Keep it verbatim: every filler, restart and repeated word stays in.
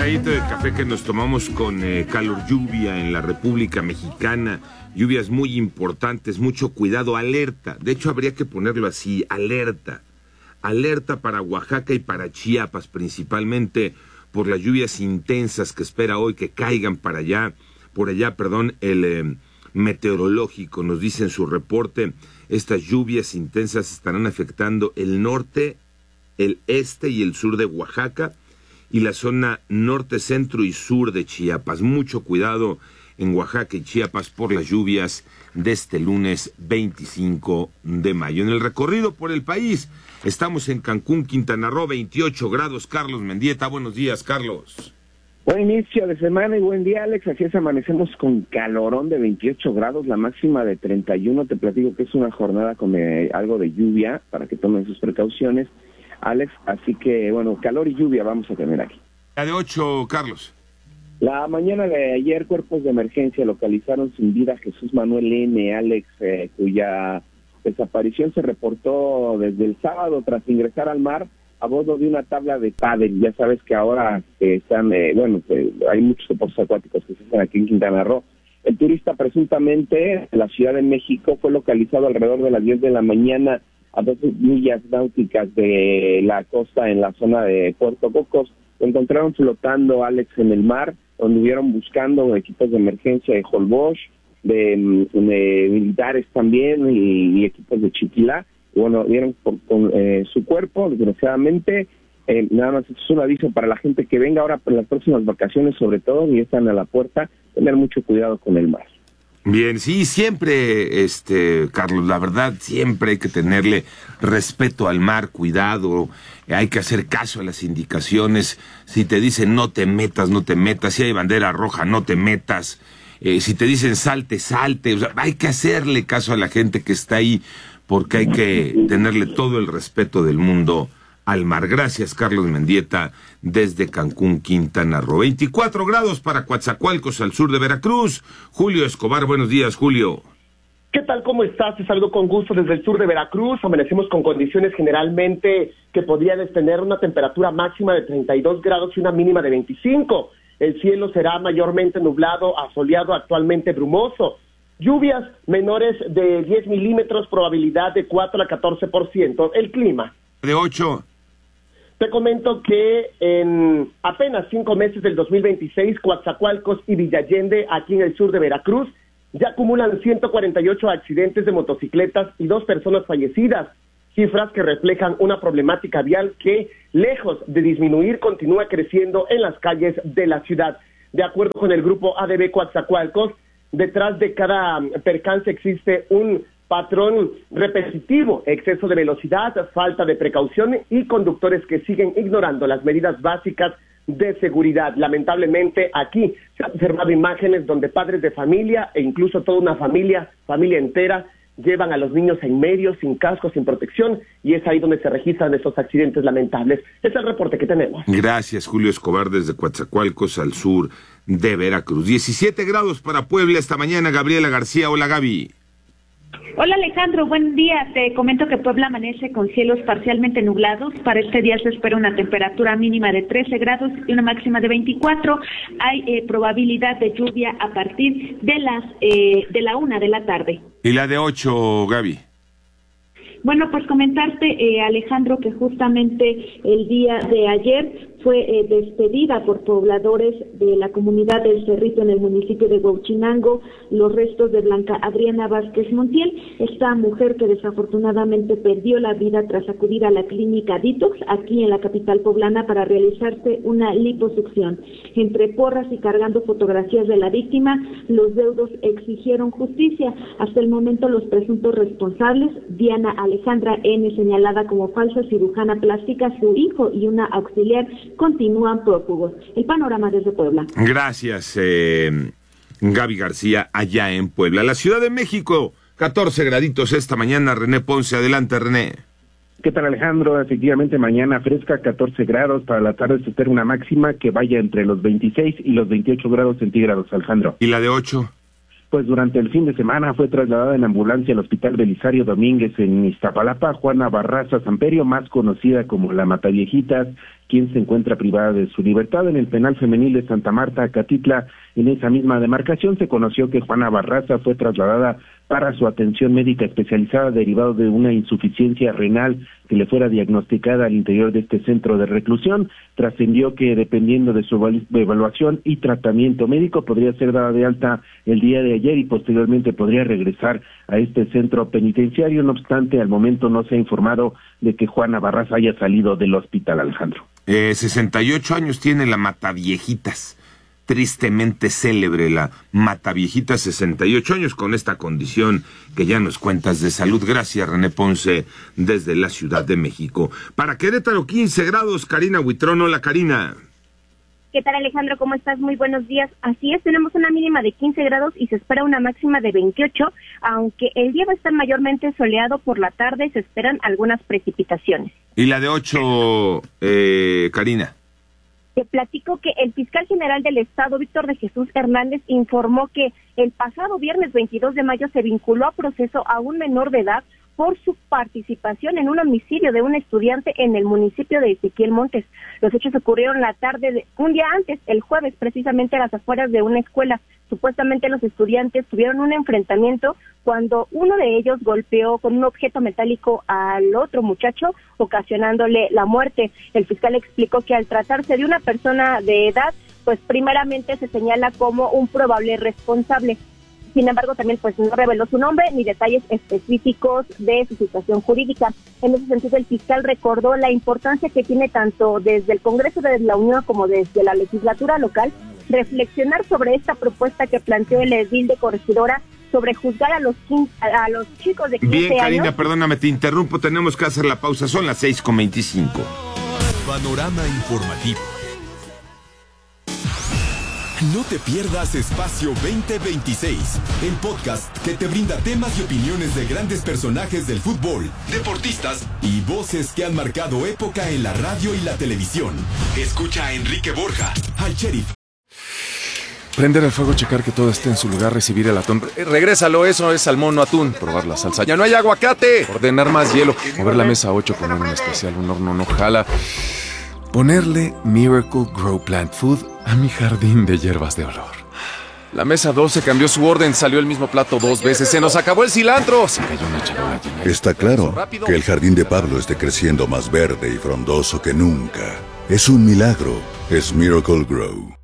Tradito de café que nos tomamos con eh, calor, lluvia en la República Mexicana, lluvias muy importantes, mucho cuidado, alerta. De hecho, habría que ponerlo así, alerta. Alerta para Oaxaca y para Chiapas, principalmente por las lluvias intensas que espera hoy que caigan para allá, por allá, perdón, el eh, meteorológico nos dice en su reporte, estas lluvias intensas estarán afectando el norte, el este y el sur de Oaxaca, y la zona norte, centro y sur de Chiapas. Mucho cuidado en Oaxaca y Chiapas por las lluvias de este lunes veinticinco de mayo. En el recorrido por el país, estamos en Cancún, Quintana Roo, veintiocho grados. Carlos Mendieta, buenos días, Carlos. Buen inicio de semana y buen día, Alex. Así es, amanecemos con calorón de veintiocho grados, la máxima de treinta y uno. Te platico que es una jornada con eh, algo de lluvia, para que tomen sus precauciones, Alex. Así que, bueno, calor y lluvia vamos a tener aquí. La de ocho, Carlos. La mañana de ayer, cuerpos de emergencia localizaron sin vida a Jesús Manuel N., Alex, eh, cuya desaparición se reportó desde el sábado tras ingresar al mar a bordo de una tabla de pádel. Ya sabes que ahora eh, están, eh, bueno, pues, hay muchos deportes acuáticos que se hacen aquí en Quintana Roo. El turista presuntamente de la Ciudad de México fue localizado alrededor de las diez de la mañana a dos millas náuticas de la costa en la zona de Puerto Cocos. Lo encontraron flotando, Alex, en el mar, donde estuvieron buscando equipos de emergencia de Holbox, de, de militares también y, y equipos de Chiquilá. Y bueno, dieron por, con eh, su cuerpo, desgraciadamente. Eh, nada más, es un aviso para la gente que venga ahora por las próximas vacaciones, sobre todo, y están a la puerta, tener mucho cuidado con el mar. Bien, sí, siempre, este, Carlos, la verdad, siempre hay que tenerle respeto al mar, cuidado, hay que hacer caso a las indicaciones. Si te dicen no te metas, no te metas, si hay bandera roja, no te metas, eh, si te dicen salte, salte, o sea, hay que hacerle caso a la gente que está ahí, porque hay que tenerle todo el respeto del mundo al mar. Gracias, Carlos Mendieta, desde Cancún, Quintana Roo. veinticuatro grados para Coatzacoalcos, al sur de Veracruz. Julio Escobar, buenos días, Julio. ¿Qué tal? ¿Cómo estás? Te saludo con gusto desde el sur de Veracruz. Amanecemos con condiciones generalmente que podrían tener una temperatura máxima de treinta y dos grados y una mínima de veinticinco. El cielo será mayormente nublado, asoleado, actualmente brumoso. Lluvias menores de diez milímetros, probabilidad de cuatro a catorce por ciento. El clima. De ocho. Te comento que en apenas cinco meses del dos mil veintiséis, Coatzacoalcos y Villallende, aquí en el sur de Veracruz, ya acumulan ciento cuarenta y ocho accidentes de motocicletas y dos personas fallecidas, cifras que reflejan una problemática vial que, lejos de disminuir, continúa creciendo en las calles de la ciudad. De acuerdo con el grupo A D B Coatzacoalcos, detrás de cada percance existe un patrón repetitivo: exceso de velocidad, falta de precaución y conductores que siguen ignorando las medidas básicas de seguridad. Lamentablemente aquí se han observado imágenes donde padres de familia e incluso toda una familia, familia entera, llevan a los niños en medio, sin casco, sin protección, y es ahí donde se registran estos accidentes lamentables. Es el reporte que tenemos. Gracias, Julio Escobar, desde Coatzacoalcos, al sur de Veracruz. diecisiete grados para Puebla esta mañana. Gabriela García, hola, Gaby. Hola Alejandro, buen día. Te comento que Puebla amanece con cielos parcialmente nublados. Para este día se espera una temperatura mínima de trece grados y una máxima de veinticuatro. Hay eh, probabilidad de lluvia a partir de las eh, de la una de la tarde. ¿Y la de ocho, Gaby? Bueno, pues comentarte, eh, Alejandro, que justamente el día de ayer fue eh, despedida por pobladores de la comunidad del Cerrito en el municipio de Huauchinango los restos de Blanca Adriana Vázquez Montiel, esta mujer que desafortunadamente perdió la vida tras acudir a la clínica Detox aquí en la capital poblana para realizarse una liposucción. Entre porras y cargando fotografías de la víctima, los deudos exigieron justicia. Hasta el momento los presuntos responsables, Diana Alejandra N., señalada como falsa cirujana plástica, su hijo y una auxiliar, continúan prófugos. El panorama desde Puebla. Gracias, eh, Gaby García, allá en Puebla. La Ciudad de México, catorce graditos esta mañana. René Ponce, adelante, René. ¿Qué tal, Alejandro? Efectivamente, mañana fresca, catorce grados. Para la tarde se espera una máxima que vaya entre los veintiséis y los veintiocho grados centígrados, Alejandro. ¿Y la de ocho? Pues durante el fin de semana fue trasladada en ambulancia al Hospital Belisario Domínguez en Iztapalapa Juana Barraza Samperio, más conocida como la Mataviejitas, quien se encuentra privada de su libertad. En el penal femenil de Santa Marta, Catitla, en esa misma demarcación, se conoció que Juana Barraza fue trasladada para su atención médica especializada derivado de una insuficiencia renal que le fuera diagnosticada al interior de este centro de reclusión. Trascendió que dependiendo de su evaluación y tratamiento médico podría ser dada de alta el día de ayer y posteriormente podría regresar a este centro penitenciario. No obstante, al momento no se ha informado de que Juana Barraza haya salido del hospital, Alejandro. Eh, sesenta y ocho años tiene la Mataviejitas. Tristemente célebre la Mataviejitas, sesenta y ocho años, con esta condición que ya nos cuentas de salud. Gracias, René Ponce, desde la Ciudad de México. Para Querétaro, quince grados, Karina Huitrón. Hola, Karina. ¿Qué tal, Alejandro? ¿Cómo estás? Muy buenos días. Así es, tenemos una mínima de quince grados y se espera una máxima de veintiocho, aunque el día va a estar mayormente soleado. Por la tarde se esperan algunas precipitaciones. ¿Y la de ocho, eh, Karina? Te platico que el fiscal general del Estado, Víctor de Jesús Hernández, informó que el pasado viernes veintidós de mayo se vinculó a proceso a un menor de edad por su participación en un homicidio de un estudiante en el municipio de Ezequiel Montes. Los hechos ocurrieron la tarde de un día antes, el jueves, precisamente a las afueras de una escuela. Supuestamente los estudiantes tuvieron un enfrentamiento cuando uno de ellos golpeó con un objeto metálico al otro muchacho, ocasionándole la muerte. El fiscal explicó que al tratarse de una persona de edad, pues primeramente se señala como un probable responsable. Sin embargo, también pues no reveló su nombre ni detalles específicos de su situación jurídica. En ese sentido, el fiscal recordó la importancia que tiene tanto desde el Congreso de la Unión como desde la legislatura local reflexionar sobre esta propuesta que planteó el edil de Corregidora sobre juzgar a los quince, a los chicos de quince años. Bien, Karina, años. Perdóname, te interrumpo, tenemos que hacer la pausa, son las seis con veinticinco. Panorama informativo. No te pierdas Espacio veinte veintiséis, el podcast que te brinda temas y opiniones de grandes personajes del fútbol, deportistas y voces que han marcado época en la radio y la televisión. Escucha a Enrique Borja, al sheriff. Prender el fuego, checar que todo esté en su lugar, recibir el atún. Eh, regrésalo, eso es salmón, no atún. Probar la salsa. ¡Ya no hay aguacate! Ordenar más hielo. Mover la mesa ocho, poner un especial, un horno no jala. Ponerle Miracle Grow Plant Food a mi jardín de hierbas de olor. La mesa doce cambió su orden, salió el mismo plato dos veces. ¡Se nos acabó el cilantro! Se cayó una charola llena. Está claro que el jardín de Pablo esté creciendo más verde y frondoso que nunca. Es un milagro. Es Miracle Grow.